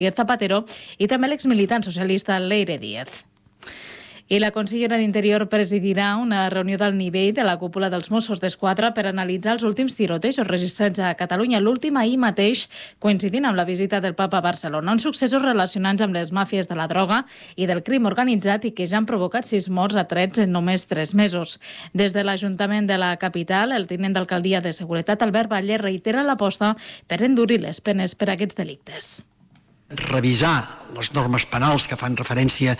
Zapatero i també l'exmilitant socialista Leire Díez. I la consellera d'Interior presidirà una reunió d'alt nivell de la cúpula dels Mossos d'Esquadra per analitzar els últims tirotejos registrats a Catalunya, l'últim ahir mateix, coincidint amb la visita del Papa a Barcelona. Uns successos relacionats amb les màfies de la droga i del crim organitzat i que ja han provocat 6 morts a trets en només 3 mesos. Des de l'Ajuntament de la capital, el tinent d'alcaldia de Seguretat, Albert Batlle, reitera l'aposta per endurir les penes per a aquests delictes. Revisar les normes penals que fan referència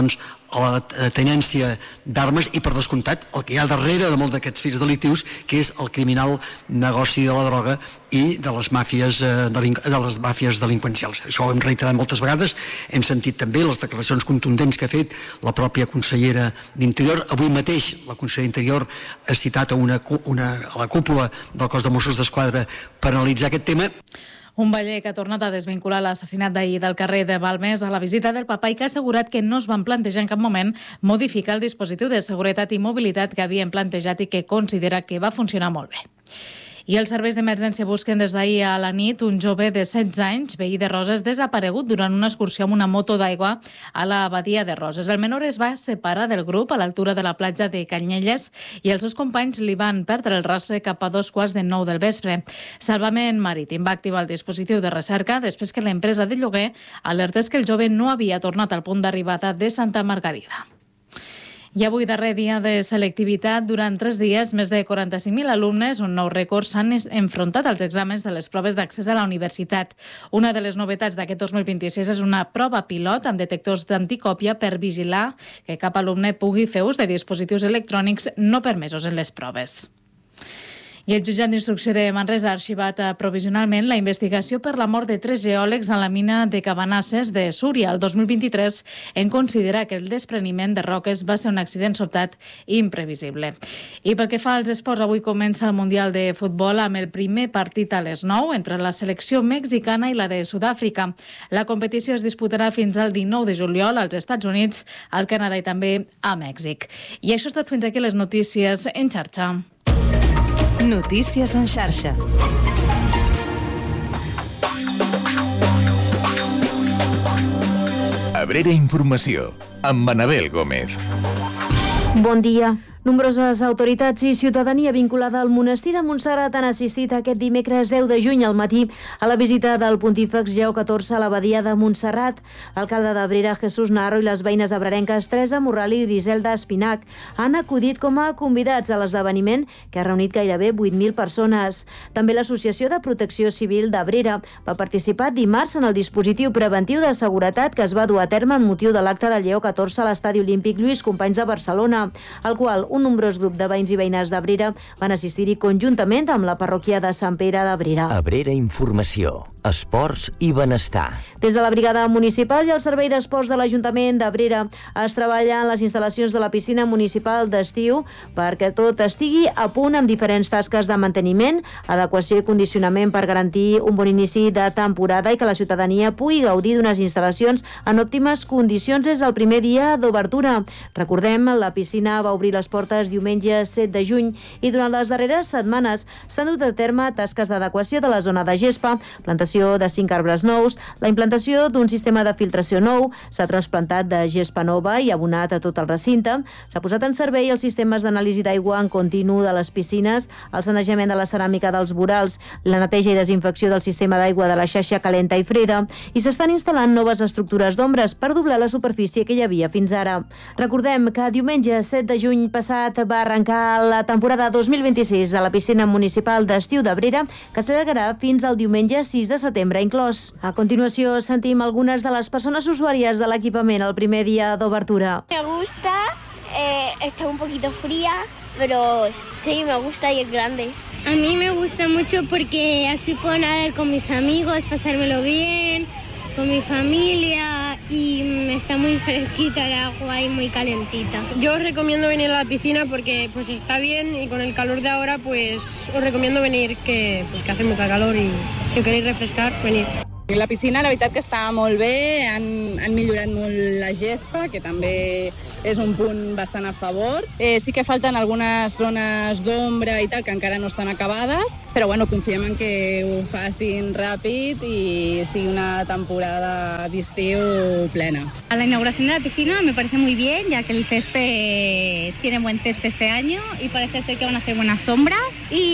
a la tenència d'armes i, per descomptat, el que hi ha darrere de molts d'aquests fets delictius, que és el criminal negoci de la droga i de les màfies delinqüencials. Això ho hem reiterat moltes vegades, hem sentit també les declaracions contundents que ha fet la pròpia consellera d'Interior. Avui mateix la consellera d'Interior ha citat a la cúpula del cos de Mossos d'Esquadra per analitzar aquest tema. Un Batlle que ha tornat a desvincular l'assassinat d'ahir del carrer de Balmes a la visita del Papa i que ha assegurat que no es van plantejar en cap moment modificar el dispositiu de seguretat i mobilitat que havien plantejat i que considera que va funcionar molt bé. I els serveis d'emergència busquen des d'ahir a la nit un jove de 16 anys, veí de Roses, desaparegut durant una excursió amb una moto d'aigua a la badia de Roses. El menor es va separar del grup a l'altura de la platja de Canyelles i els seus companys li van perdre el rastre cap a 8:45 del vespre. Salvament Marítim va activar el dispositiu de recerca després que l'empresa de lloguer alertés que el jove no havia tornat al punt d'arribada de Santa Margarida. I avui, darrer dia de selectivitat, durant 3 dies, més de 45.000 alumnes, un nou rècord, s'han enfrontat als exàmens de les proves d'accés a la universitat. Una de les novetats d'aquest 2026 és una prova pilot amb detectors d'anticòpia per vigilar que cap alumne pugui fer ús de dispositius electrònics no permesos en les proves. I el jutjat d'instrucció de Manresa ha arxivat provisionalment la investigació per la mort de 3 geòlegs a la mina de Cabanasses de Súria el 2023 en considerar que el despreniment de roques va ser un accident sobtat i imprevisible. I pel que fa als esports, avui comença el Mundial de Futbol amb el primer partit a les 9 entre la selecció mexicana i la de Sud-àfrica. La competició es disputarà fins al 19 de juliol als Estats Units, al Canadà i també a Mèxic. I això és tot fins aquí les notícies en xarxa. Notícies en xarxa. Abrera Informació, amb Anabel Gómez. Bon dia. Nombroses autoritats i ciutadania vinculada al monestir de Montserrat han assistit aquest dimecres 10 de juny al matí a la visita del pontífex Lleó XIV a l'abadia de Montserrat. L'alcalde d'Abrera, Jesús Narro, i les veïnes abrerenques Teresa Morral i Griselda Espinac han acudit com a convidats a l'esdeveniment que ha reunit gairebé 8.000 persones. També l'Associació de Protecció Civil d'Abrera va participar dimarts en el dispositiu preventiu de seguretat que es va dur a terme en motiu de l'acte de Lleó XIV a l'Estadi Olímpic Lluís Companys de Barcelona, al qual un nombrós grup de veïns i veïnes d'Abrera van assistir-hi conjuntament amb la parròquia de Sant Pere d'Abrera. Abrera Informació, esports i benestar. Des de la brigada municipal i el servei d'esports de l'Ajuntament d'Abrera es treballa en les instal·lacions de la piscina municipal d'estiu perquè tot estigui a punt amb diferents tasques de manteniment, adequació i condicionament per garantir un bon inici de temporada i que la ciutadania pugui gaudir d'unes instal·lacions en òptimes condicions des del primer dia d'obertura. Recordem, la piscina va obrir les portes diumenge 7 de juny i durant les darreres setmanes s'han dut a terme tasques d'adequació de la zona de gespa, plantació de 5 arbres nous, la implantació d'un sistema de filtració nou, s'ha transplantat de gespa nova i abonat a tot el recinte, s'ha posat en servei els sistemes d'anàlisi d'aigua en continu de les piscines, el sanejament de la ceràmica dels vorals, la neteja i desinfecció del sistema d'aigua de la xarxa calenta i freda i s'estan instal·lant noves estructures d'ombres per doblar la superfície que hi havia fins ara. Recordem que diumenge 7 de juny passat va arrencar la temporada 2026 de la piscina municipal d'estiu d'Abrera, que s'allargarà fins al diumenge 6 de setembre inclòs. A continuació sentim algunes de les persones usuàries de l'equipament el primer dia d'obertura. Me gusta, está un poquito fría, pero sí, me gusta y es grande. A mí me gusta mucho porque así puedo nadar con mis amigos, pasármelo bien, con mi familia y está muy fresquita el agua y muy calentita. Yo os recomiendo venir a la piscina porque pues está bien y con el calor de ahora pues os recomiendo venir que hace mucha calor y si os queréis refrescar, venid. La piscina, la veritat que està molt bé, han millorat molt la gespa, que també és un punt bastant a favor. Sí que falten algunes zones d'ombra i tal, que encara no estan acabades, però bueno, confiem en que ho facin ràpid i sigui una temporada d'estiu plena. A la inauguración de la piscina me parece muy bien, ya que el césped tiene buen césped este año y parece ser que van a hacer buenas sombras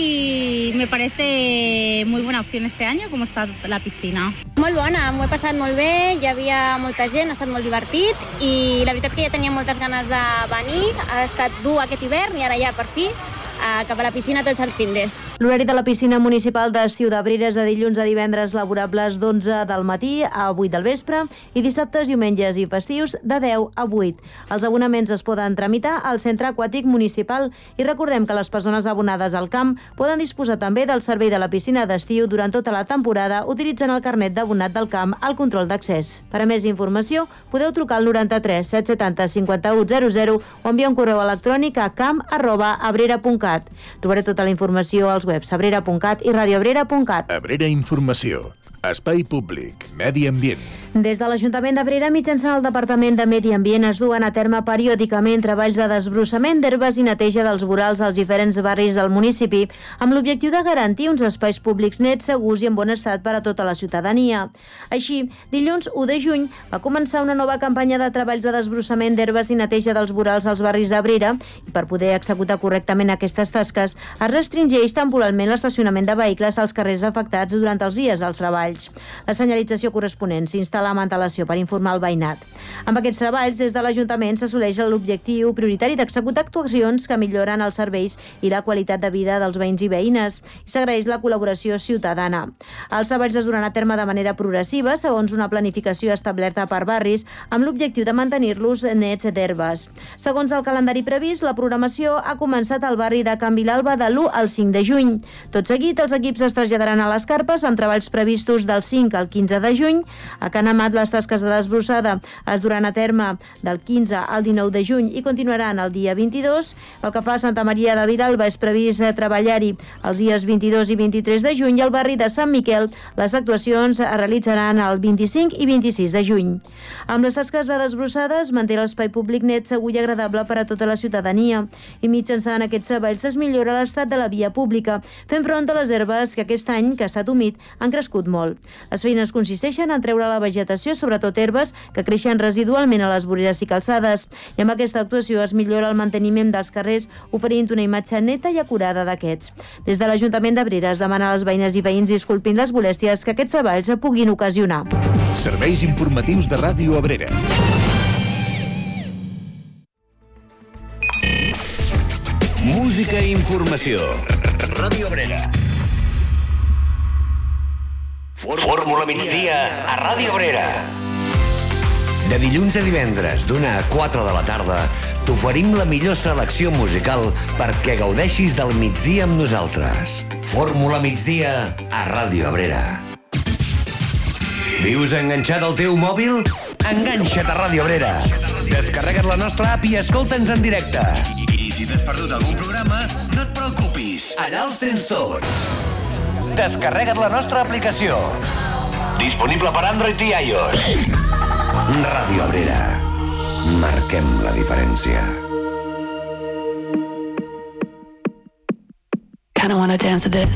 y me parece muy buena opción este año como està la piscina. Molt bona, m'ho he passat molt bé, hi havia molta gent, ha estat molt divertit i la veritat que ja tenia moltes ganes de venir, ha estat dur aquest hivern i ara ja per fi cap a la piscina tots els findes. L'horari de la piscina municipal d'estiu d'Abrera és de dilluns a divendres laborables d'11 del matí a 8 del vespre i dissabtes, diumenges i festius de 10 a 8. Els abonaments es poden tramitar al Centre Aquàtic Municipal i recordem que les persones abonades al camp poden disposar també del servei de la piscina d'estiu durant tota la temporada utilitzant el carnet d'abonat del camp al control d'accés. Per a més informació, podeu trucar al 93 770 5100 o enviar un correu electrònic a camp@abrera.cat. Trobareu tota la informació als webs abrera.cat i radioabrera.cat. Abrera Informació. Espai públic. Medi ambient. Des de l'Ajuntament d'Abrera, mitjançant el Departament de Medi Ambient, es duen a terme periòdicament treballs de desbrossament d'herbes i neteja dels vorals als diferents barris del municipi, amb l'objectiu de garantir uns espais públics nets, segurs i en bon estat per a tota la ciutadania. Així, dilluns 1 de juny va començar una nova campanya de treballs de desbrossament d'herbes i neteja dels vorals als barris d'Abrera i per poder executar correctament aquestes tasques es restringeix temporalment l'estacionament de vehicles als carrers afectats durant els dies dels treballs. La senyalització corresponent s'instal·la amb antelació per informar el veïnat. Amb aquests treballs, des de l'Ajuntament s'assoleix l'objectiu prioritari d'executar actuacions que milloren els serveis i la qualitat de vida dels veïns i veïnes i s'agraeix la col·laboració ciutadana. Els treballs es duran a terme de manera progressiva segons una planificació establerta per barris amb l'objectiu de mantenir-los nets d'herbes. Segons el calendari previst, la programació ha començat al barri de Can Vilalba de l'1 al 5 de juny. Tot seguit, els equips es traslladaran a les carpes amb treballs previstos del 5 al 15 de juny. A Can Amat, les tasques de desbrossada es duran a terme del 15 al 19 de juny i continuaran el dia 22. Pel que fa a Santa Maria de Vilalba, és previst treballar-hi els dies 22 i 23 de juny i al barri de Sant Miquel les actuacions es realitzaran el 25 i 26 de juny. Amb les tasques de desbrossada es manté l'espai públic net, segur i agradable per a tota la ciutadania i mitjançant aquests treballs es millora l'estat de la via pública, fent front a les herbes que aquest any, que ha estat humit, han crescut molt. Les feines consisteixen en treure la vegetació, sobretot herbes que creixen residualment a les voreres i calçades, i amb aquesta actuació es millora el manteniment dels carrers, oferint una imatge neta i acurada d'aquests. Des de l'Ajuntament d'Abrera es demana a les veïnes i veïns disculpin les molèsties que aquests treballs puguin ocasionar. Serveis informatius de Ràdio Abrera. Música i informació. Ràdio Abrera. Fórmula migdia a Ràdio Abrera. De dilluns a divendres, d'1 a 4 de la tarda, t'oferim la millor selecció musical perquè gaudeixis del migdia amb nosaltres. Fórmula migdia a Ràdio Abrera. Vius enganxat al teu mòbil? Enganxa't a Ràdio Abrera. Descarrega't la nostra app i escolta'ns en directe. I si t'has perdut algun programa, no et preocupis. Allà els tens tots. Descarrega't la nostra aplicació. Disponible per Android i iOS. Ràdio Abrera. Marquem la diferència. Kinda wanna dance to this.